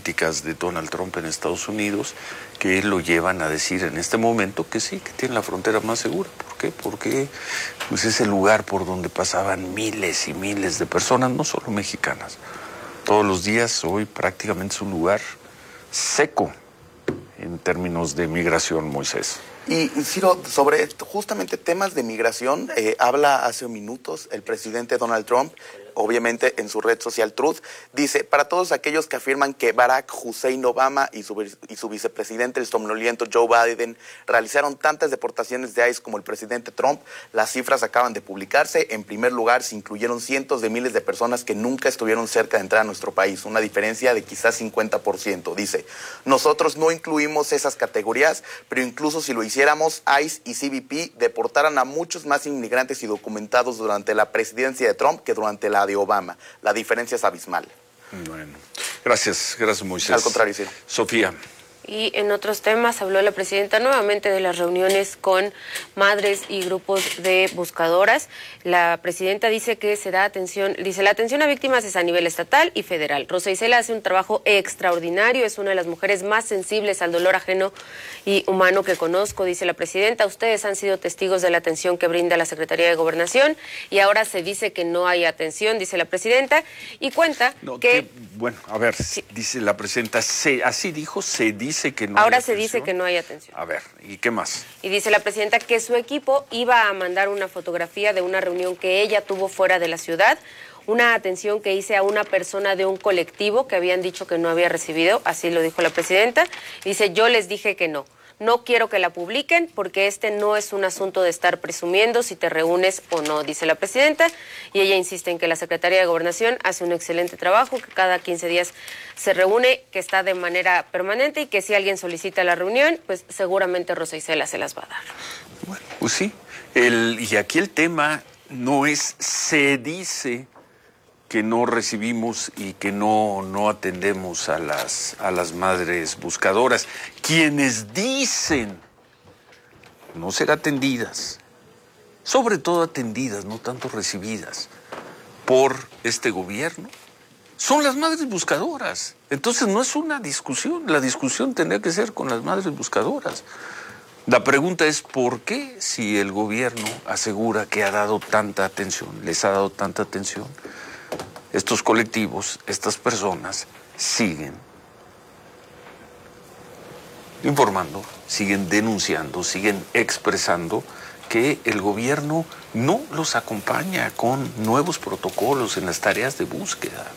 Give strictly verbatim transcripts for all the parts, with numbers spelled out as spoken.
políticas de Donald Trump en Estados Unidos que lo llevan a decir en este momento que sí, que tiene la frontera más segura. ¿Por qué? Porque pues, es el lugar por donde pasaban miles y miles de personas, no solo mexicanas. Todos los días hoy prácticamente es un lugar seco en términos de migración, Moisés. Y, Ciro, sobre justamente temas de migración, eh, habla hace minutos el presidente Donald Trump, obviamente en su red social Truth, dice, para todos aquellos que afirman que Barack Hussein Obama y su, y su vicepresidente, el somnoliento Joe Biden, realizaron tantas deportaciones de ICE como el presidente Trump, las cifras acaban de publicarse. En primer lugar, se incluyeron cientos de miles de personas que nunca estuvieron cerca de entrar a nuestro país, una diferencia de quizás cincuenta por ciento. Dice, nosotros no incluimos esas categorías, pero incluso si lo hiciéramos, ICE y C B P deportaran a muchos más inmigrantes y documentados durante la presidencia de Trump que durante la de Obama. La diferencia es abismal. Bueno, gracias, gracias Moisés. Al contrario, sí. Sofía. Y en otros temas habló la presidenta nuevamente de las reuniones con madres y grupos de buscadoras. La presidenta dice que se da atención, dice la atención a víctimas es a nivel estatal y federal. Rosa Isela hace un trabajo extraordinario, es una de las mujeres más sensibles al dolor ajeno y humano que conozco, dice la presidenta. Ustedes han sido testigos de la atención que brinda la Secretaría de Gobernación y ahora se dice que no hay atención, dice la presidenta, y cuenta no, que, que... Bueno, a ver, sí. Dice la presidenta, se, así dijo, se dice que no Ahora hay se atención. dice que no hay atención. A ver, ¿y qué más? Y dice la presidenta que su equipo iba a mandar una fotografía de una reunión que ella tuvo fuera de la ciudad, una atención que hice a una persona de un colectivo que habían dicho que no había recibido, así lo dijo la presidenta. Dice, yo les dije que no. No quiero que la publiquen porque este no es un asunto de estar presumiendo si te reúnes o no, dice la presidenta. Y ella insiste en que la Secretaría de Gobernación hace un excelente trabajo, que cada quince días se reúne, que está de manera permanente y que si alguien solicita la reunión, pues seguramente Rosa Isela se las va a dar. Bueno, pues sí. El, y aquí el tema no es se dice que no recibimos y que no, no atendemos a las, a las madres buscadoras. Quienes dicen no ser atendidas, sobre todo atendidas, no tanto recibidas, por este gobierno, son las madres buscadoras. Entonces no es una discusión, la discusión tendría que ser con las madres buscadoras. La pregunta es ¿por qué si el gobierno asegura que ha dado tanta atención, les ha dado tanta atención? Estos colectivos, estas personas, siguen informando, siguen denunciando, siguen expresando que el gobierno no los acompaña con nuevos protocolos en las tareas de búsqueda.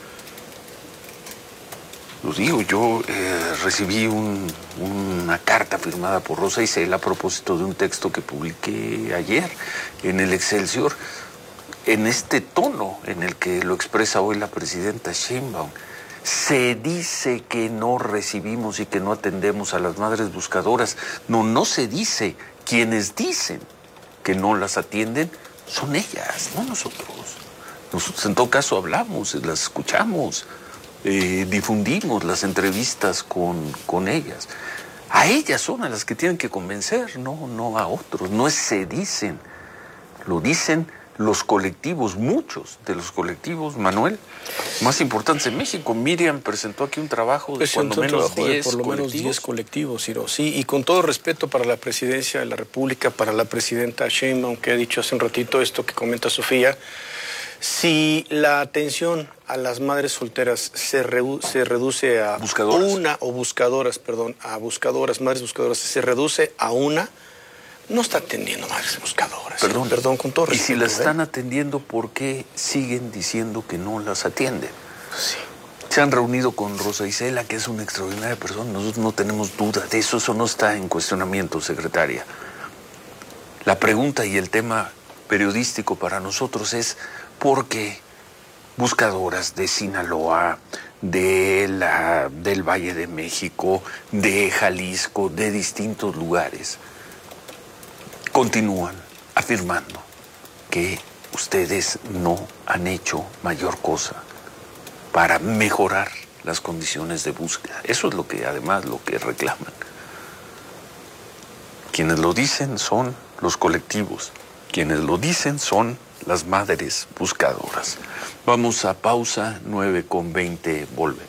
Lo digo, yo eh, recibí un, una carta firmada por Rosa Isela a propósito de un texto que publiqué ayer en el Excelsior, en este tono en el que lo expresa hoy la presidenta Sheinbaum. Se dice que no recibimos y que no atendemos a las madres buscadoras. No, no se dice. Quienes dicen que no las atienden son ellas, no nosotros. Nosotros en todo caso hablamos, las escuchamos, eh, difundimos las entrevistas con, con ellas. A ellas son a las que tienen que convencer, no, no a otros. No es se dicen, lo dicen los colectivos, muchos de los colectivos, Manuel, más importantes en México. Miriam presentó aquí un trabajo de pues cuando menos diez por lo menos diez colectivos, Ciro. Sí, y con todo respeto para la presidencia de la República, para la presidenta Sheinbaum, que ha dicho hace un ratito esto que comenta Sofía, si la atención a las madres solteras se, re, se reduce a buscadoras. una, o buscadoras, perdón, a buscadoras, madres buscadoras, se reduce a una, no está atendiendo madres buscadoras. Perdón, ¿sí? Perdón, con todo respeto. Y si las están ¿eh? atendiendo, ¿por qué siguen diciendo que no las atienden? Sí. Se han reunido con Rosa Isela, que es una extraordinaria persona. Nosotros no tenemos duda de eso. Eso no está en cuestionamiento, secretaria. La pregunta y el tema periodístico para nosotros es ¿por qué buscadoras de Sinaloa, de la, del Valle de México, de Jalisco, de distintos lugares, continúan afirmando que ustedes no han hecho mayor cosa para mejorar las condiciones de búsqueda? Eso es lo que además lo que reclaman. Quienes lo dicen son los colectivos, quienes lo dicen son las madres buscadoras. Vamos a pausa, nueve con veinte, volvemos.